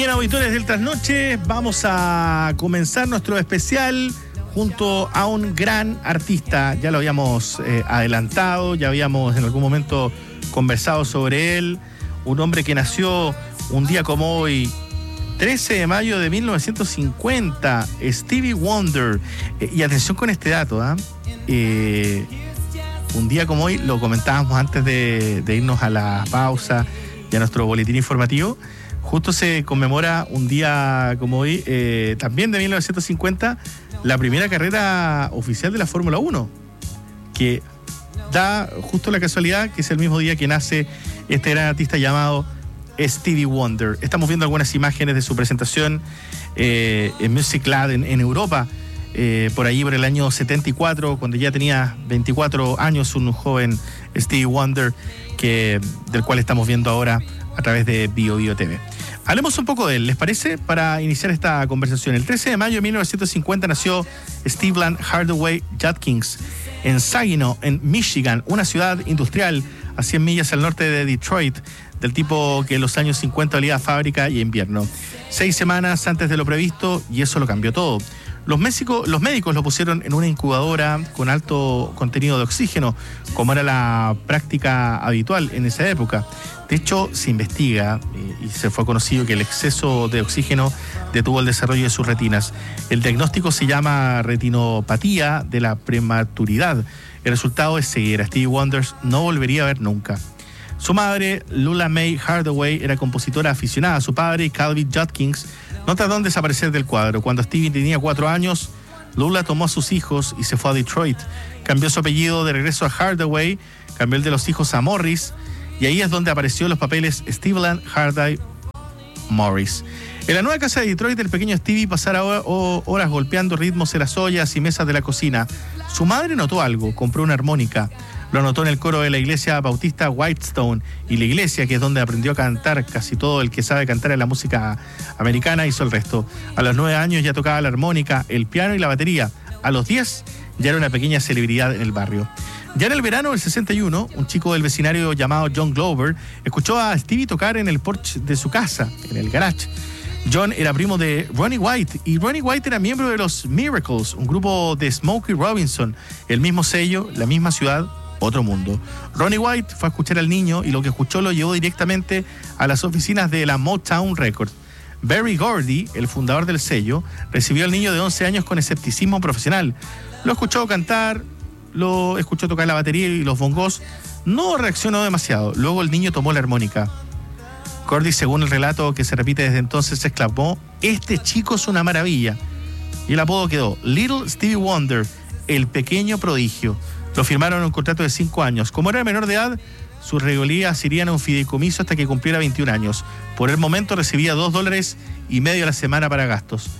Bien, auditores del Trasnoche, vamos a comenzar nuestro especial junto a un gran artista. Ya lo habíamos adelantado, ya habíamos en algún momento conversado sobre él. Un hombre que nació un día como hoy, 13 de mayo de 1950, Stevie Wonder. Y atención con este dato, un día como hoy, lo comentábamos antes de irnos a la pausa y a nuestro boletín informativo. Justo se conmemora un día como hoy, también de 1950, la primera carrera oficial de la Fórmula 1, que da justo la casualidad que es el mismo día que nace este gran artista llamado Stevie Wonder. Estamos viendo algunas imágenes de su presentación en Music Lab en Europa, por allí por el año 74, cuando ya tenía 24 años, un joven Stevie Wonder, del cual estamos viendo ahora a través de Bio Bio TV. Hablemos un poco de él, ¿les parece? Para iniciar esta conversación. El 13 de mayo de 1950 nació Cleveland Hardaway Judkins en Saginaw, en Michigan, una ciudad industrial a 100 millas al norte de Detroit, del tipo que en los años 50 olía a fábrica y invierno. 6 semanas antes de lo previsto, y eso lo cambió todo. Los médicos lo pusieron en una incubadora con alto contenido de oxígeno, como era la práctica habitual en esa época. De hecho, se investiga y se fue conocido que el exceso de oxígeno detuvo el desarrollo de sus retinas. El diagnóstico se llama retinopatía de la prematuridad. El resultado es ceguera. Stevie Wonder no volvería a ver nunca. Su madre, Lula Mae Hardaway, era compositora aficionada. Su padre, Calvin Judkins, no tardó en desaparecer del cuadro. Cuando Stevie tenía 4 años, Lula tomó a sus hijos y se fue a Detroit. Cambió su apellido de regreso a Hardaway, cambió el de los hijos a Morris, y ahí es donde apareció en los papeles Cleveland Hardaway Morris. En la nueva casa de Detroit, el pequeño Stevie pasara horas golpeando ritmos en las ollas y mesas de la cocina. Su madre notó algo, compró una armónica. Lo anotó en el coro de la iglesia bautista Whitestone, y la iglesia, que es donde aprendió a cantar. Casi todo el que sabe cantar en la música americana hizo el resto. A los 9 años ya tocaba la armónica, el piano y la batería. A los 10 ya era una pequeña celebridad en el barrio. Ya en el verano del 61, un chico del vecindario llamado John Glover escuchó a Stevie tocar en el porche de su casa, en el garage. John era primo de Ronnie White, y Ronnie White era miembro de los Miracles, un grupo de Smokey Robinson. El mismo sello, la misma ciudad, otro mundo. Ronnie White fue a escuchar al niño, y lo que escuchó lo llevó directamente a las oficinas de la Motown Records. Berry Gordy, el fundador del sello, recibió al niño de 11 años con escepticismo profesional. Lo escuchó cantar, lo escuchó tocar la batería y los bongos. No reaccionó demasiado. Luego el niño tomó la armónica. Gordy, según el relato que se repite desde entonces, exclamó: "Este chico es una maravilla". Y el apodo quedó Little Stevie Wonder, el pequeño prodigio. Lo firmaron en un contrato de 5 años. Como era menor de edad, sus regalías irían a un fideicomiso hasta que cumpliera 21 años. Por el momento recibía $2.50 a la semana para gastos.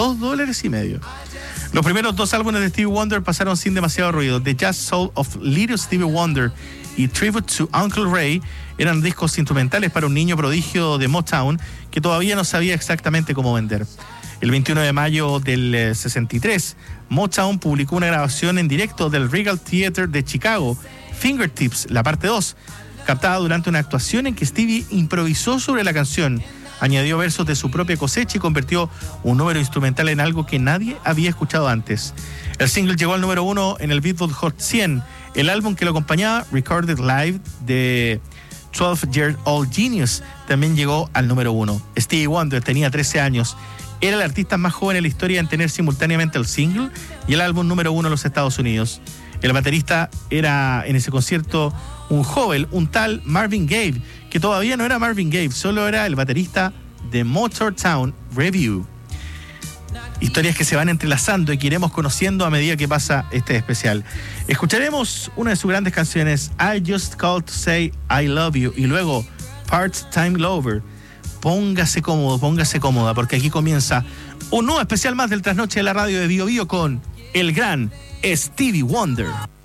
$2.50. Los primeros 2 álbumes de Stevie Wonder pasaron sin demasiado ruido. The Jazz Soul of Little Stevie Wonder y Tribute to Uncle Ray eran discos instrumentales para un niño prodigio de Motown que todavía no sabía exactamente cómo vender. El 21 de mayo del 63, Motown publicó una grabación en directo del Regal Theater de Chicago, Fingertips, la parte 2, captada durante una actuación en que Stevie improvisó sobre la canción, añadió versos de su propia cosecha y convirtió un número instrumental en algo que nadie había escuchado antes. El single llegó al número 1 en el Billboard Hot 100. El álbum que lo acompañaba, Recorded Live, de 12-Year-Old Genius, también llegó al número 1. Stevie Wonder tenía 13 años. Era el artista más joven en la historia en tener simultáneamente el single y el álbum número 1 en los Estados Unidos. El baterista era en ese concierto un joven, un tal Marvin Gaye, que todavía no era Marvin Gaye, solo era el baterista de Motown Revue. Historias que se van entrelazando y que iremos conociendo a medida que pasa este especial. Escucharemos una de sus grandes canciones, I Just Called to Say I Love You, y luego Part-Time Lover. Póngase cómodo, póngase cómoda, porque aquí comienza un nuevo especial más del Trasnoche de la radio de Bio Bio con el gran Stevie Wonder.